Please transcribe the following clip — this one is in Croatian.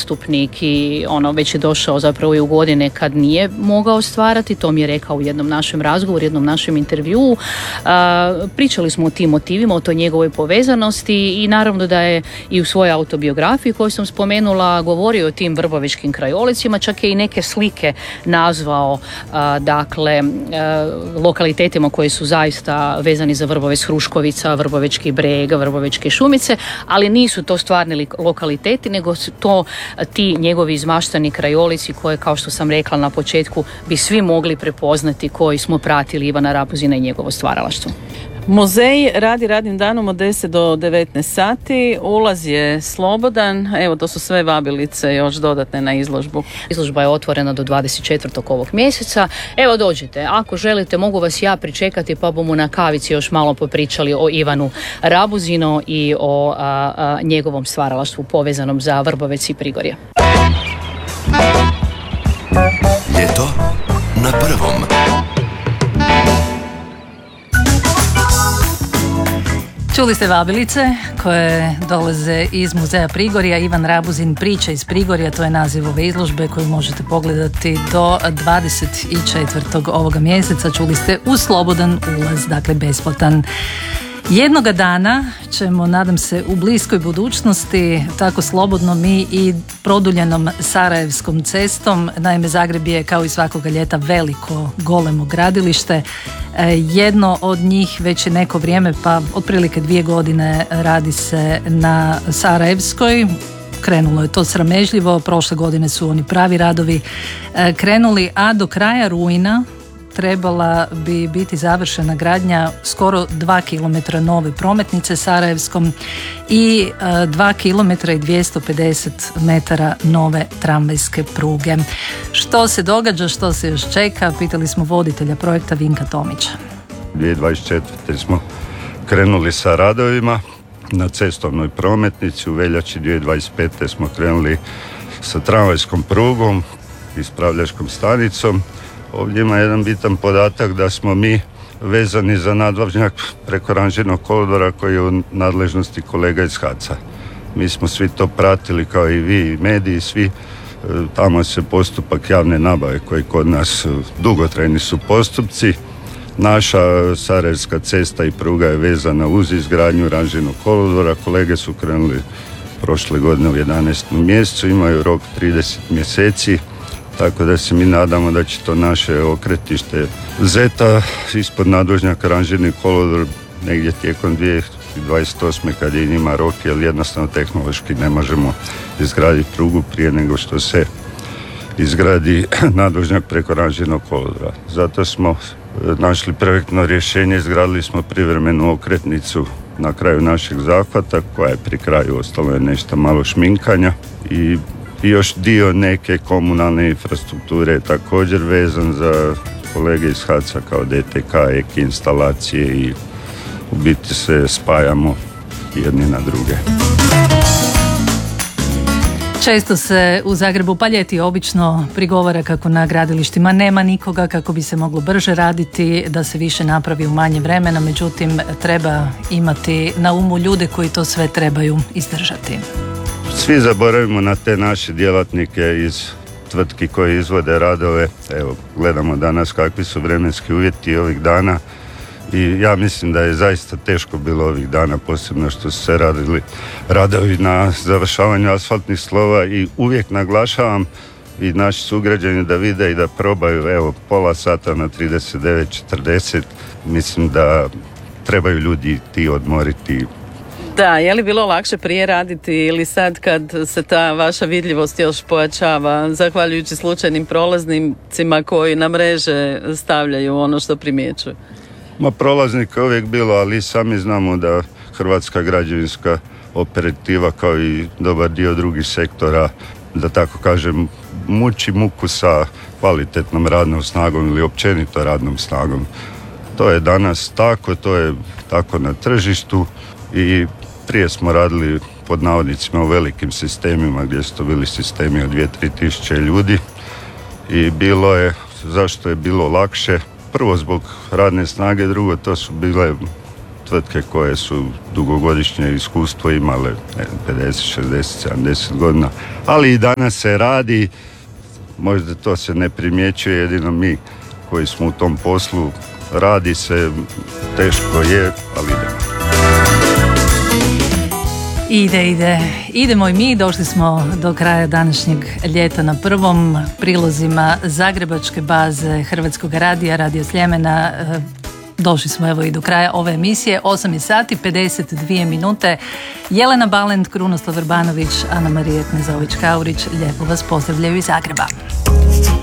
zastupnik i već je došao zapravo i u godine kad nije mogao stvarati, to mi je rekao u jednom našem razgovoru, jednom našem intervjuu. Pričali smo o tim motivima, o toj njegovoj povezanosti i naravno da je i u svojoj autobiografiji koju sam spomenula govorio o tim vrbovečkim krajolicima, čak je i neke slike nazvao lokalitetima koji su zaista vezani za Vrbovec, Hruškovica, Vrbovečki breg, Vrbovečke šumice, ali nisu to stvarni lokaliteti, nego su to ti njegovi izmaštani krajolici koje, kao što sam rekla na početku, bi svi mogli prepoznati koji smo pratili Ivana Rabuzina i njegovo stvaralaštvo. Muzej radi radnim danom od 10 do 19 sati, ulaz je slobodan, evo to su sve vabilice još dodatne na izložbu. Izložba je otvorena do 24. ovog mjeseca, evo dođite, ako želite mogu vas ja pričekati pa bomo na kavici još malo popričali o Ivanu Rabuzinu i o njegovom stvaralaštvu povezanom za Vrbovec i Prigorje. Ljeto na prvom. Čuli ste vabilice koje dolaze iz Muzeja Prigorja. Ivan Rabuzin priča iz Prigorja, to je naziv ove izložbe koju možete pogledati do 24. ovoga mjeseca. Čuli ste uz slobodan ulaz, dakle besplatan. Jednoga dana ćemo, nadam se u bliskoj budućnosti, tako slobodno mi i produljenom Sarajevskom cestom. Naime, Zagreb je kao i svakoga ljeta veliko, golemo gradilište. Jedno od njih već je neko vrijeme, pa otprilike 2 godine radi se na Sarajevskoj. Krenulo je to sramežljivo, prošle godine su oni pravi radovi krenuli, a do kraja rujna trebala bi biti završena gradnja skoro 2 km nove prometnice Sarajevskom i 2 km i 250 metara nove tramvajske pruge. Što se događa, što se još čeka, pitali smo voditelja projekta Vinka Tomića. 2024. smo krenuli sa radovima na cestovnoj prometnici, u veljači 2025. smo krenuli sa tramvajskom prugom, ispravljačkom stanicom. Ovdje ima jedan bitan podatak da smo mi vezani za nadvožnjak preko ranžirnog kolodvora koji je u nadležnosti kolega iz HAC-a. Mi smo svi to pratili kao i vi i mediji, svi. Tamo se postupak javne nabave koji kod nas dugotrajni su postupci. Naša Sarajevska cesta i pruga je vezana uz izgradnju ranžirnog kolodvora. Kolege su krenuli prošle godine u 11. mjesecu, imaju rok 30 mjeseci. Tako da se mi nadamo da će to naše okretište Zeta ispod nadvožnjaka ranžirni kolodvor negdje tijekom 2028. kad je njima rok, jer jednostavno tehnološki ne možemo izgraditi prugu prije nego što se izgradi nadvožnjak preko ranžirnog kolodvora. Zato smo našli projektno rješenje, izgradili smo privremenu okretnicu na kraju našeg zahvata koja je pri kraju, ostalo je nešto malo šminkanja i još dio neke komunalne infrastrukture je također vezan za kolege iz HAC-a kao DTK, EK instalacije i u biti se spajamo jedni na druge. Često se u Zagrebu, pa ljeti obično, prigovara kako na gradilištima nema nikoga, kako bi se moglo brže raditi, da se više napravi u manje vremena, međutim treba imati na umu ljude koji to sve trebaju izdržati. Svi zaboravimo na te naše djelatnike iz tvrtki koje izvode radove. Evo, gledamo danas kakvi su vremenski uvjeti ovih dana i ja mislim da je zaista teško bilo ovih dana, posebno što su se radili radovi na završavanju asfaltnih slova i uvijek naglašavam i naši sugrađani da vide i da probaju, evo, pola sata na 39:40, mislim da trebaju ljudi ti odmoriti. Da, je li bilo lakše prije raditi ili sad kad se ta vaša vidljivost još pojačava, zahvaljujući slučajnim prolaznicima koji na mreže stavljaju ono što primjećuju? Prolaznika je uvijek bilo, ali sami znamo da hrvatska građevinska operativa kao i dobar dio drugih sektora, da tako kažem, muči muku sa kvalitetnom radnom snagom ili općenito radnom snagom. To je danas tako, to je tako na tržištu i prije smo radili pod navodnicima u velikim sistemima gdje su to bili sistemi od 2-3 tisuće ljudi i bilo je, zašto je bilo lakše? Prvo zbog radne snage, drugo to su bile tvrtke koje su dugogodišnje iskustvo imale 50, 60, 70 godina, ali i danas se radi, možda to se ne primjećuje, jedino mi koji smo u tom poslu, radi se, teško je, ali Idemo i mi, došli smo do kraja današnjeg ljeta na prvom. Prilozima Zagrebačke baze Hrvatskog radija, Radio Sljemena, došli smo evo i do kraja ove emisije. 8 sati, 52 minute. Jelena Balent, Krunoslav Vrbanović, Ana Marija Knezović-Kaurić, lijepo vas pozdravljaju iz Zagreba.